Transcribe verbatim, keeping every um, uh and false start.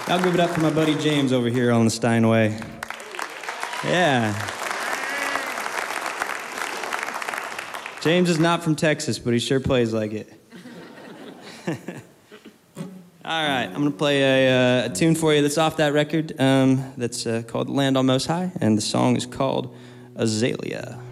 Y'all give it up for my buddy James over here on the Steinway. Yeah. James is not from Texas, but he sure plays like it. All right, I'm going to play a, uh, a tune for you that's off that record um, that's uh, called Land on Most High, and the song is called Azalea.